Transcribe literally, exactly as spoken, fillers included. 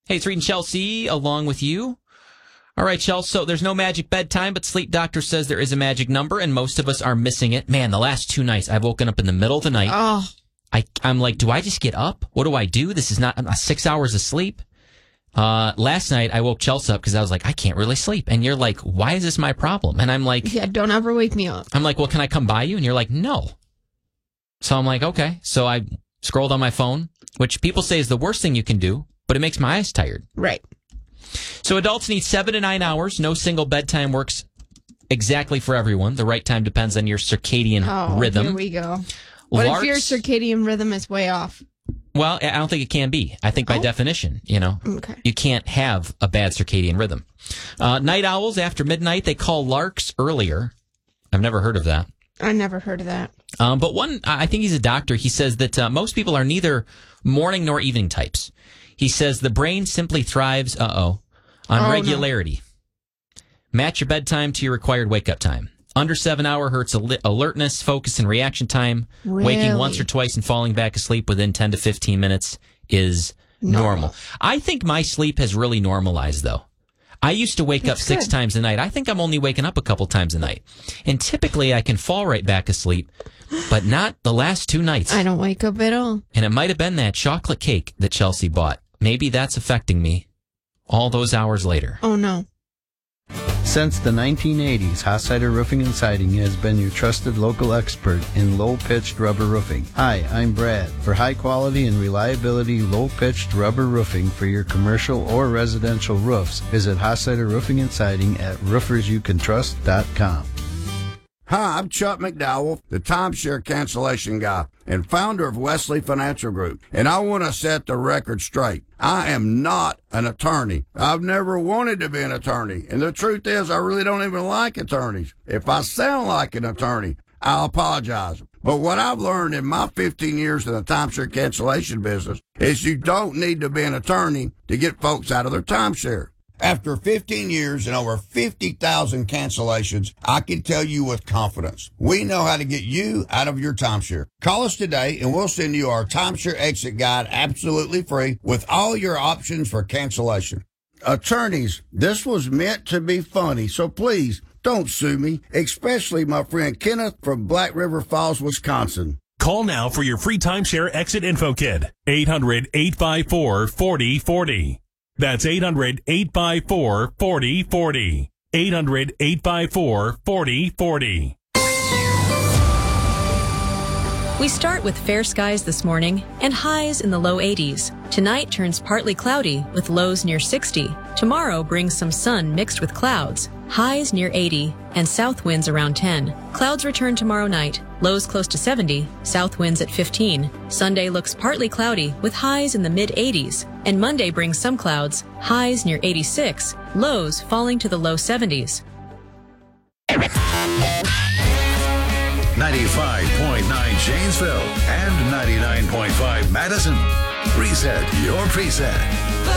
Hey, it's Reed and Chelsea along with you. All right, Chelsea, so there's no magic bedtime, but Sleep Doctor says there is a magic number, and most of us are missing it. Man, the last two nights, I've woken up in the middle of the night. Oh. I, I'm like, do I just get up? What do I do? This is not uh, six hours of sleep. Uh, last night, I woke Chelsea up because I was like, I can't really sleep. And you're like, why is this my problem? And I'm like... Yeah, don't ever wake me up. I'm like, well, can I come by you? And you're like, no. So I'm like, okay. So I scrolled on my phone, which people say is the worst thing you can do, but it makes my eyes tired. Right. So adults need seven to nine hours. No single bedtime works exactly for everyone. The right time depends on your circadian oh, rhythm. Here we go. What Larks, if your circadian rhythm is way off? Well, I don't think it can be. I think by oh. definition, you know, okay. you can't have a bad circadian rhythm. Uh, night owls after midnight, they call larks earlier. I've never heard of that. I never heard of that. Um, but one, I think he's a doctor. He says that uh, most people are neither morning nor evening types. He says the brain simply thrives, uh-oh, on oh, regularity. No. Match your bedtime to your required wake-up time. Under seven hour hurts al- alertness, focus, and reaction time. Really? Waking once or twice and falling back asleep within ten to fifteen minutes is normal. normal. I think my sleep has really normalized, though. I used to wake That's up six good. times a night. I think I'm only waking up a couple times a night. And typically I can fall right back asleep, but not the last two nights. I don't wake up at all. And it might have been that chocolate cake that Chelsea bought. Maybe that's affecting me all those hours later. Oh, no. Since the nineteen eighties, Hossider Roofing and Siding has been your trusted local expert in low-pitched rubber roofing. Hi, I'm Brad. For high quality and reliability low-pitched rubber roofing for your commercial or residential roofs, visit Hossider Roofing and Siding at roofers you can trust dot com. Hi, I'm Chuck McDowell, the timeshare cancellation guy and founder of Wesley Financial Group, and I want to set the record straight. I am not an attorney. I've never wanted to be an attorney, and the truth is I really don't even like attorneys. If I sound like an attorney, I'll apologize. But what I've learned in my fifteen years in the timeshare cancellation business is you don't need to be an attorney to get folks out of their timeshare. After fifteen years and over fifty thousand cancellations, I can tell you with confidence, we know how to get you out of your timeshare. Call us today and we'll send you our timeshare exit guide absolutely free with all your options for cancellation. Attorneys, this was meant to be funny, so please don't sue me, especially my friend Kenneth from Black River Falls, Wisconsin. Call now for your free timeshare exit info kit. eight hundred, eight five four, four oh four oh. That's eight hundred, eight five four, four oh four oh. eight hundred, eight five four, four oh four oh. We start with fair skies this morning and highs in the low eighties. Tonight turns partly cloudy with lows near sixty. Tomorrow brings some sun mixed with clouds, highs near eighty, and south winds around ten. Clouds return tomorrow night, lows close to seventy, south winds at fifteen. Sunday looks partly cloudy with highs in the mid eighties, and Monday brings some clouds, highs near eighty-six, lows falling to the low seventies. ninety-five point nine Janesville and ninety-nine point five Madison. Reset your preset.